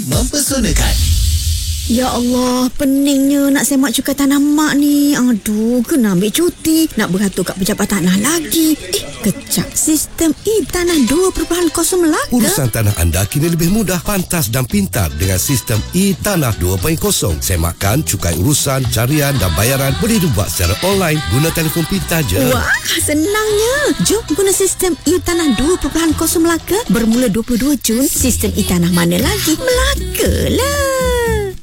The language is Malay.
mempesonakan. Ya Allah, peningnya nak semak cukai tanah mak ni. Aduh, kena ambil cuti. Nak beratur kat pejabat tanah lagi. Kecap sistem e-Tanah 2.0 Melaka. Urusan tanah anda kini lebih mudah, pantas dan pintar dengan sistem e-Tanah 2.0. Semakkan, cukai urusan, carian dan bayaran boleh dibuat secara online guna telefon pintar je. Wah, senangnya. Jom guna sistem e-Tanah 2.0 Melaka. Bermula 22 Jun, sistem e-Tanah mana lagi? Melaka lah.